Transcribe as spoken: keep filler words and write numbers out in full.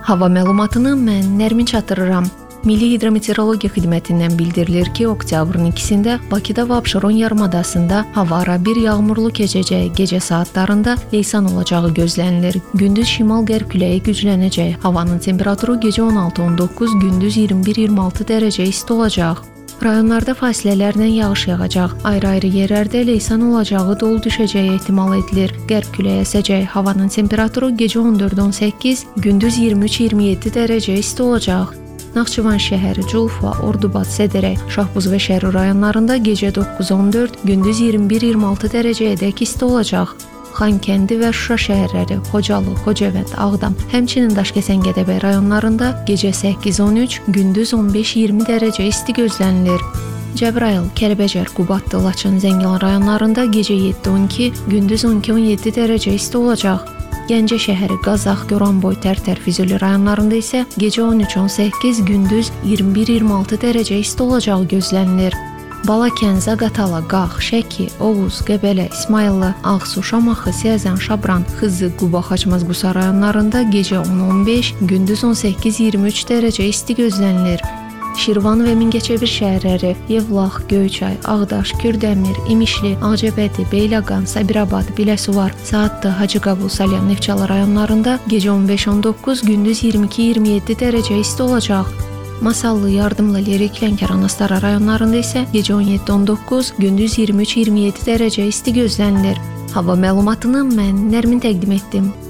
Hava məlumatını mən Nərmin çatdırıram. Milli Hidrometeorologiya Xidmətindən bildirilir ki, oktyabrın ikisində Bakıda və Abşeron yarımadasında hava ara bir yağmurlu keçəcək, gecə saatlarında leysan olacağı gözlənilir. Gündüz şimal-qərb küləyi güclənəcək. Havanın temperaturu gecə on altı on doqquz, gündüz iyirmi bir iyirmi altı dərəcə isti olacaq. Rayonlarda fasilələrlə yağış yağacaq. Ayrı-ayrı yerlərdə leysan olacağı, dolu düşəcəyi ehtimal edilir. Qərb küləyi əsəcək. Havanın temperaturu gecə on dörd on səkkiz, gündüz iyirmi üç iyirmi yeddi dərəcə isti olacaq. Naxçıvan şəhəri, Culfa, Ordubad, Sədərək, Şahbuz və Şəri rayonlarında gecə doqquz on dörd, gündüz iyirmi bir iyirmi altı dərəcəyədək isti olacaq. Xankəndi və Şuşa şəhərləri, Xocalı, Xocavənd, Ağdam, həmçinin Daşkəsən, Gədəbəy rayonlarında gecə səkkiz on üç, gündüz on beş iyirmi dərəcə isti gözlənilir. Cəbrayıl, Kəlbəcər, Qubadlı, Laçın, Zəngilan rayonlarında gecə yeddi on iki, gündüz on iki on yeddi dərəcə isti olacaq. Gəncə şəhəri, Qazax, Goranboy, Tərtər, Füzuli rayonlarında isə gecə on üç on səkkiz, gündüz iyirmi bir iyirmi altı dərəcə isti olacağı gözlənilir. Balakən, Zaqatala, Qax, Şəki, Oğuz, Qəbələ, İsmayıllı, Ağsu, Şamaxı, Siyəzən, Şabran, Xızı, Quba, Xaçmaz, Qusa rayonlarında gecə on on beş, gündüz on səkkiz iyirmi üç dərəcə isti gözlənilir. Şirvan və Mingəçevir şəhərləri, Yevlax, Göyçay, Ağdaş, Kürdəmir, İmişli, Ağcabədi, Beyləqan, Sabirabad, Biləsuvar, Saatlı, Hacıqabul, Salyan, Neftçala rayonlarında gecə on beş on doqquz, gündüz iyirmi iki iyirmi yeddi dərəcə isti olacaq. Masallı, Yardımlı, Lerik, Lənkəran, Astara rayonlarında isə gecə on yeddi on doqquz, gündüz iyirmi üç iyirmi yeddi dərəcə isti gözlənilir. Hava məlumatını mən Nərmin təqdim etdim.